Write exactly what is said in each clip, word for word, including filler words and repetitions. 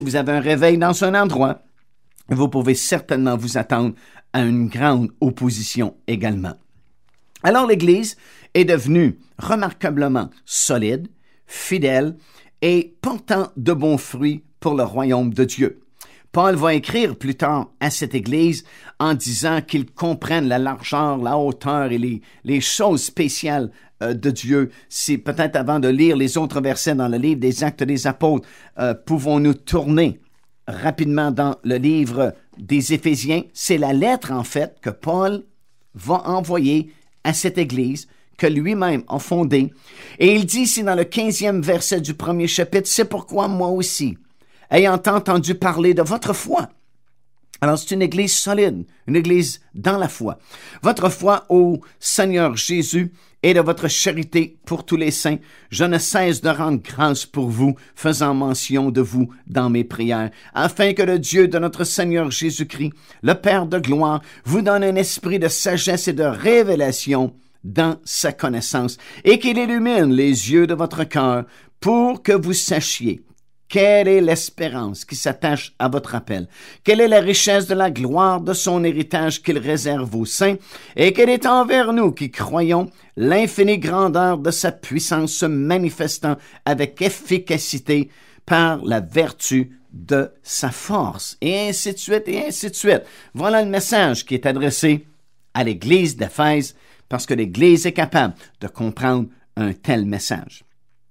vous avez un réveil dans un endroit, vous pouvez certainement vous attendre à une grande opposition également. Alors l'Église est devenue remarquablement solide, fidèle et portant de bons fruits pour le royaume de Dieu. Paul va écrire plus tard à cette Église en disant qu'ils comprennent la largeur, la hauteur et les, les choses spéciales euh, de Dieu. C'est peut-être avant de lire les autres versets dans le livre des Actes des Apôtres, euh, pouvons-nous tourner rapidement dans le livre des Éphésiens. C'est la lettre en fait que Paul va envoyer à cette Église que lui-même a fondée. Et il dit ici dans le quinzième verset du premier chapitre, « C'est pourquoi moi aussi, ayant entendu parler de votre foi. » Alors, c'est une Église solide, une Église dans la foi. Votre foi au Seigneur Jésus et de votre charité pour tous les saints, je ne cesse de rendre grâce pour vous, faisant mention de vous dans mes prières, afin que le Dieu de notre Seigneur Jésus-Christ, le Père de gloire, vous donne un esprit de sagesse et de révélation dans sa connaissance, et qu'il illumine les yeux de votre cœur pour que vous sachiez quelle est l'espérance qui s'attache à votre appel, quelle est la richesse de la gloire de son héritage qu'il réserve aux saints, et quelle est envers nous qui croyons l'infinie grandeur de sa puissance se manifestant avec efficacité par la vertu de sa force, et ainsi de suite, et ainsi de suite. Voilà le message qui est adressé à l'Église d'Éphèse, parce que l'Église est capable de comprendre un tel message.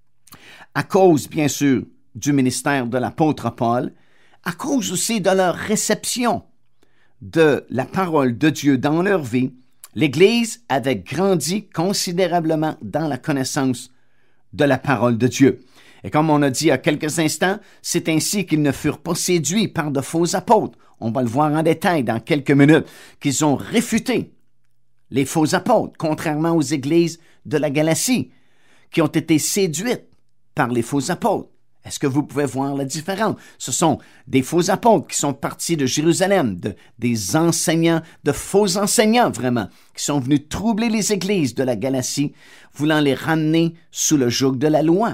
À cause, bien sûr, du ministère de l'apôtre Paul, à cause aussi de leur réception de la parole de Dieu dans leur vie, l'Église avait grandi considérablement dans la connaissance de la parole de Dieu. Et comme on a dit il y a quelques instants, c'est ainsi qu'ils ne furent pas séduits par de faux apôtres. On va le voir en détail dans quelques minutes, qu'ils ont réfuté les faux apôtres, contrairement aux églises de la Galatie, qui ont été séduites par les faux apôtres. Est-ce que vous pouvez voir la différence? Ce sont des faux apôtres qui sont partis de Jérusalem, de, des enseignants, de faux enseignants vraiment, qui sont venus troubler les églises de la Galatie, voulant les ramener sous le joug de la loi.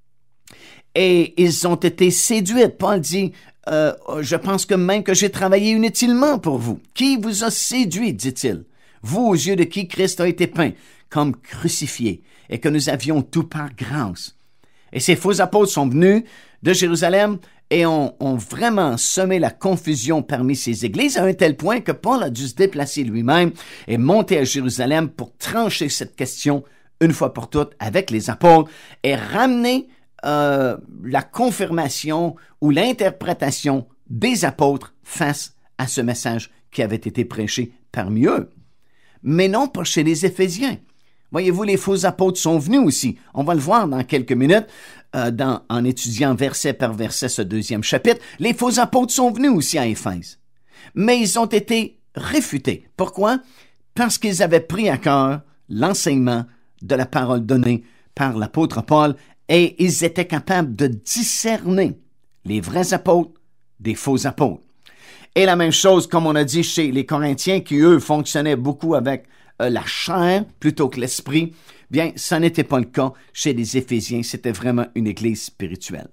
Et ils ont été séduits. Paul dit, euh, « Je pense que même que j'ai travaillé inutilement pour vous. Qui vous a séduit, dit-il, vous aux yeux de qui Christ a été peint comme crucifié, et que nous avions tout par grâce. » Et ces faux apôtres sont venus de Jérusalem et ont, ont vraiment semé la confusion parmi ces églises à un tel point que Paul a dû se déplacer lui-même et monter à Jérusalem pour trancher cette question une fois pour toutes avec les apôtres et ramener euh, la confirmation ou l'interprétation des apôtres face à ce message qui avait été prêché parmi eux. Mais non pas chez les Éphésiens. Voyez-vous, les faux apôtres sont venus aussi. On va le voir dans quelques minutes, euh, dans, en étudiant verset par verset ce deuxième chapitre. Les faux apôtres sont venus aussi à Éphèse. Mais ils ont été réfutés. Pourquoi? Parce qu'ils avaient pris à cœur l'enseignement de la parole donnée par l'apôtre Paul et ils étaient capables de discerner les vrais apôtres des faux apôtres. Et la même chose, comme on a dit chez les Corinthiens, qui eux fonctionnaient beaucoup avec euh, la chair plutôt que l'esprit, bien, ça n'était pas le cas chez les Éphésiens. C'était vraiment une église spirituelle.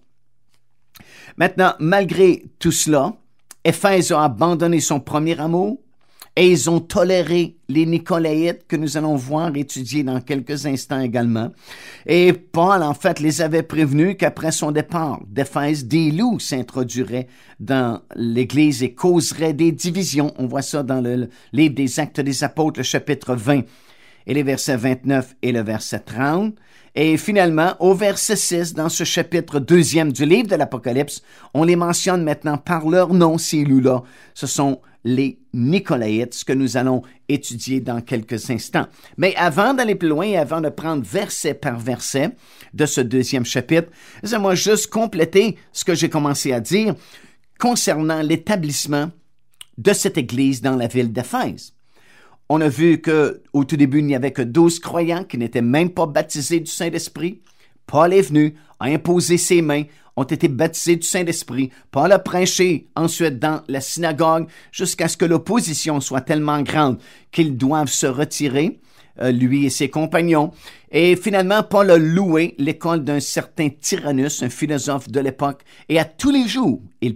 Maintenant, malgré tout cela, Éphèse a abandonné son premier amour et ils ont toléré les Nicolaïtes que nous allons voir étudier dans quelques instants également. Et Paul, en fait, les avait prévenus qu'après son départ d'Éphèse, des loups s'introduiraient dans l'Église et causeraient des divisions. On voit ça dans le livre des Actes des Apôtres, le chapitre vingt, et les versets vingt-neuf et le verset trente. Et finalement, au verset six, dans ce chapitre deuxième du livre de l'Apocalypse, on les mentionne maintenant par leur nom, ces loups-là. Ce sont les Nicolaïtes, ce que nous allons étudier dans quelques instants. Mais avant d'aller plus loin et avant de prendre verset par verset de ce deuxième chapitre, laissez-moi juste compléter ce que j'ai commencé à dire concernant l'établissement de cette église dans la ville d'Éphèse. On a vu qu'au tout début, il n'y avait que douze croyants qui n'étaient même pas baptisés du Saint-Esprit. Paul est venu, a imposé ses mains, ont été baptisés du Saint-Esprit. Paul a prêché ensuite dans la synagogue jusqu'à ce que l'opposition soit tellement grande qu'ils doivent se retirer euh, lui et ses compagnons. Et finalement, Paul a loué l'école d'un certain Tyrannus, un philosophe de l'époque, et à tous les jours, il